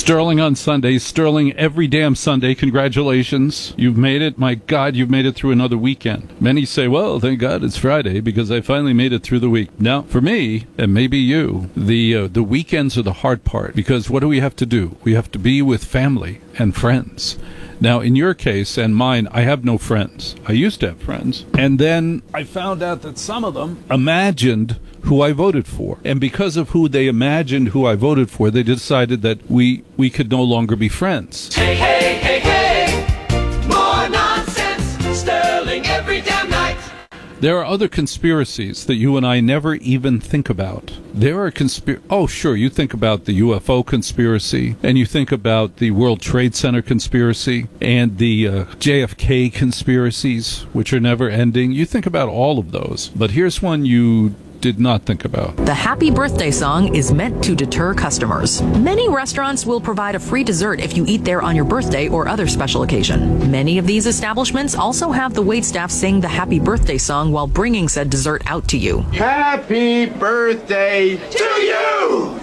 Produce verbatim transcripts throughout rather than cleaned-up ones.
Sterling on Sunday. Sterling every damn Sunday. Congratulations. You've made it. My God, you've made it through another weekend. Many say, well, thank God it's Friday because I finally made it through the week. Now, for me, and maybe you, the uh, the weekends are the hard part because what do we have to do? We have to be with family and friends. Now, in your case and mine, I have no friends. I used to have friends. And then I found out that some of them imagined who I voted for. And because of who they imagined who I voted for, they decided that we, we could no longer be friends. Hey, hey, hey, hey, more nonsense, Sterling every damn night. There are other conspiracies that you and I never even think about. There are conspir- Oh, sure, you think about the U F O conspiracy, and you think about the World Trade Center conspiracy, and the uh, J F K conspiracies, which are never ending. You think about all of those. But here's one you did not think about. The Happy Birthday song is meant to deter customers. Many restaurants will provide a free dessert if you eat there on your birthday or other special occasion. Many of these establishments also have the waitstaff sing the Happy Birthday song while bringing said dessert out to you. Happy birthday to you!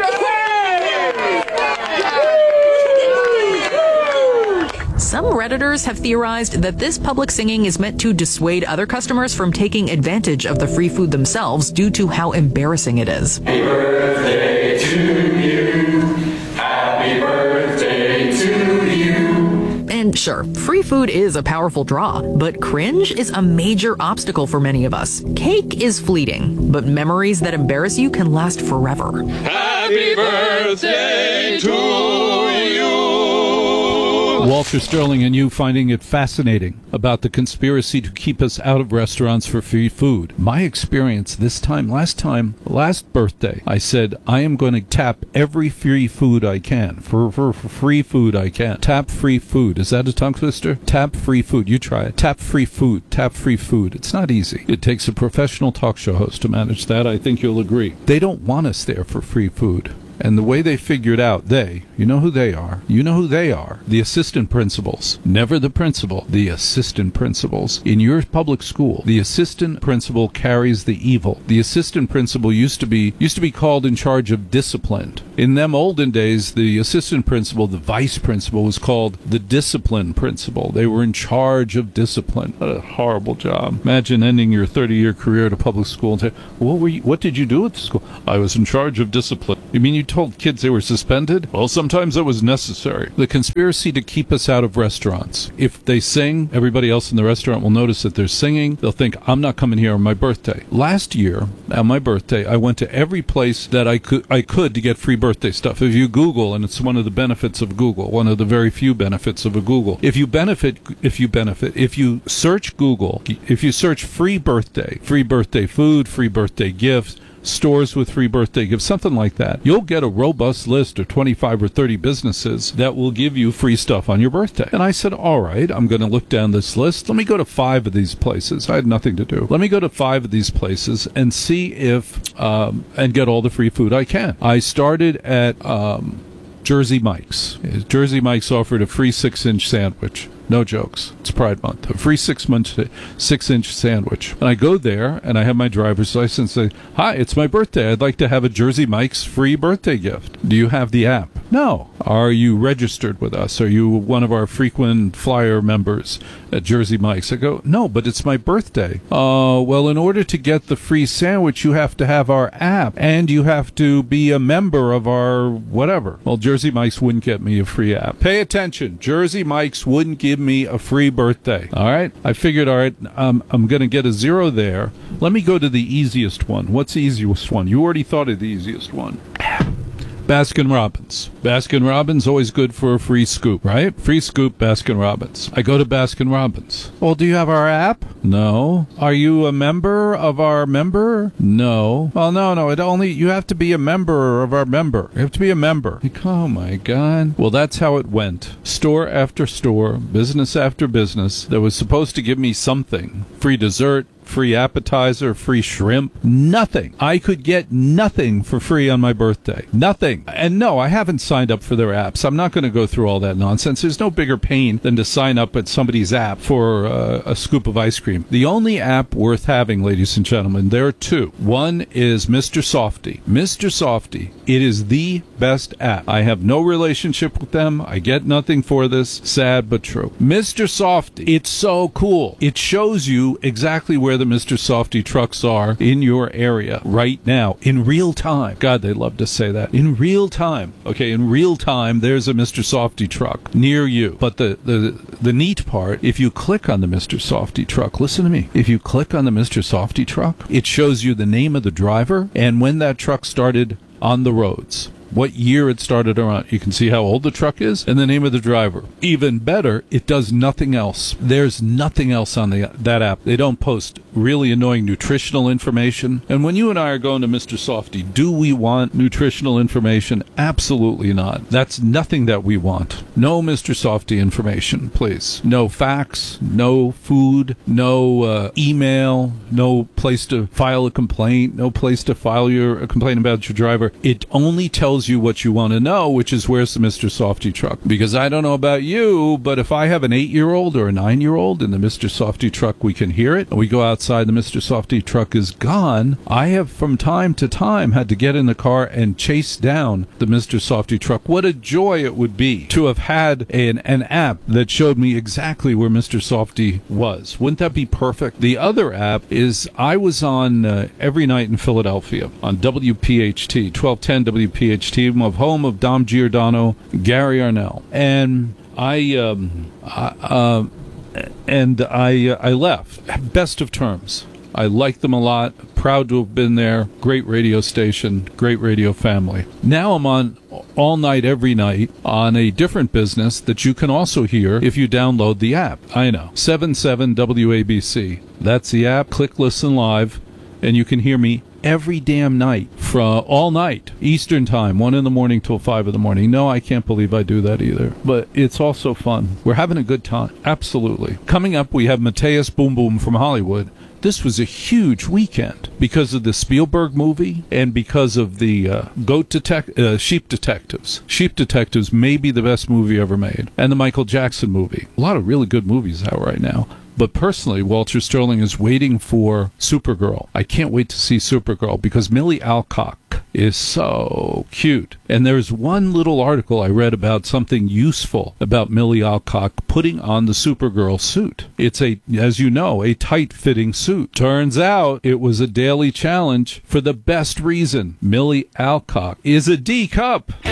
Some Redditors have theorized that this public singing is meant to dissuade other customers from taking advantage of the free food themselves due to how embarrassing it is. Happy birthday to you. Happy birthday to you. And sure, free food is a powerful draw, but cringe is a major obstacle for many of us. Cake is fleeting, but memories that embarrass you can last forever. Happy birthday to you. Walter Sterling and you finding it fascinating about the conspiracy to keep us out of restaurants for free food. My experience this time, last time, last birthday, I said, I am going to tap every free food I can. For, for, for free food I can. Tap free food. Is that a tongue twister? Tap free food. You try it. Tap free food. Tap free food. It's not easy. It takes a professional talk show host to manage that. I think you'll agree. They don't want us there for free food. And the way they figured out, they, you know who they are, you know who they are, the assistant principals, never the principal, the assistant principals. In your public school, the assistant principal carries the evil. The assistant principal used to be used to be called in charge of discipline. In them olden days, the assistant principal, the vice principal, was called the discipline principal. They were in charge of discipline. What a horrible job. Imagine ending your thirty-year career at a public school and say, what were you, what did you do at the school? I was in charge of discipline. You mean you told kids they were suspended? Well, sometimes that was necessary. The conspiracy to keep us out of restaurants. If they sing, everybody else in the restaurant will notice that they're singing. They'll think, I'm not coming here on my birthday. Last year, on my birthday, I went to every place that I could I could to get free birthday stuff. If you Google, and it's one of the benefits of Google, one of the very few benefits of a Google. If you benefit, if you benefit, if you search Google, if you search free birthday, free birthday food, free birthday gifts, stores with free birthday gifts, something like that, you'll get a robust list of twenty-five or thirty businesses that will give you free stuff on your birthday. And I said, all right, I'm going to look down this list. Let me go to five of these places. I had nothing to do. Let me go to five of these places and see if, um, and get all the free food I can. I started at um, Jersey Mike's. Jersey Mike's offered a free six-inch sandwich. No jokes. It's Pride Month. A free six-inch six-inch sandwich. And I go there, and I have my driver's license. And say, hi, it's my birthday. I'd like to have a Jersey Mike's free birthday gift. Do you have the app? No. Are you registered with us? Are you one of our frequent flyer members at Jersey Mike's? I go, no, but it's my birthday. Uh, well, in order to get the free sandwich, you have to have our app, and you have to be a member of our whatever. Well, Jersey Mike's wouldn't get me a free app. Pay attention. Jersey Mike's wouldn't give me a free birthday. All right? I figured, all right, um, I'm going to get a zero there. Let me go to the easiest one. What's the easiest one? You already thought of the easiest one. Baskin Robbins. Baskin Robbins, always good for a free scoop, right? Free scoop, Baskin Robbins. I go to Baskin Robbins. Well, do you have our app? No. Are you a member of our member? No. Well, no, no. It only, you have to be a member of our member. You have to be a member. Like, oh my God. Well, that's how it went. Store after store, business after business, that was supposed to give me something. Free dessert, free appetizer, free shrimp, nothing. I could get nothing for free on my birthday. Nothing. And no, I haven't signed up for their apps. I'm not going to go through all that nonsense. There's no bigger pain than to sign up at somebody's app for uh, a scoop of ice cream. The only app worth having, ladies and gentlemen, there are two. One is Mister Softy. Mister Softy, it is the best app. I have no relationship with them. I get nothing for this. Sad but true. Mister Softy, it's so cool. It shows you exactly where the Mister Softy trucks are in your area right now, in real time. God, they love to say that. In real time. Okay, in real time, there's a Mister Softy truck near you. But the, the, the neat part, if you click on the Mister Softy truck, listen to me. If you click on the Mister Softy truck, it shows you the name of the driver and when that truck started on the roads. What year it started around. You can see how old the truck is and the name of the driver. Even better, it does nothing else. There's nothing else on the that app. They don't post really annoying nutritional information. And when you and I are going to Mister Softy, do we want nutritional information? Absolutely not. That's nothing that we want. No Mister Softy information, please. No fax, no food, no uh, email, no place to file a complaint, no place to file your a complaint about your driver. It only tells you what you want to know, which is where's the Mister Softy truck. Because I don't know about you, but if I have an eight-year-old or a nine-year-old in the Mister Softy truck, we can hear it. And we go outside, the Mister Softy truck is gone. I have from time to time had to get in the car and chase down the Mister Softy truck. What a joy it would be to have had an, an app that showed me exactly where Mister Softy was. Wouldn't that be perfect? The other app is I was on uh, every night in Philadelphia on W P H T, twelve ten W P H T. Team of home of Dom Giordano, Gary Arnell, and I, um, I uh, and I, uh, I left. Best of terms. I like them a lot. Proud to have been there. Great radio station. Great radio family. Now I'm on all night, every night on a different business that you can also hear if you download the app. I know. seven seven W A B C. That's the app. Click Listen Live, and you can hear me every damn night, from all night, Eastern time, one in the morning till five in the morning. No, I can't believe I do that either. But it's also fun. We're having a good time. Absolutely. Coming up, we have Mateus Boom Boom from Hollywood. This was a huge weekend because of the Spielberg movie and because of the uh, goat detec- uh, Sheep Detectives. Sheep Detectives may be the best movie ever made. And the Michael Jackson movie. A lot of really good movies out right now. But personally, Walter Sterling is waiting for Supergirl. I can't wait to see Supergirl because Millie Alcock is so cute. And there's one little article I read about something useful about Millie Alcock putting on the Supergirl suit. It's a, as you know, a tight-fitting suit. Turns out it was a daily challenge for the best reason. Millie Alcock is a D-cup.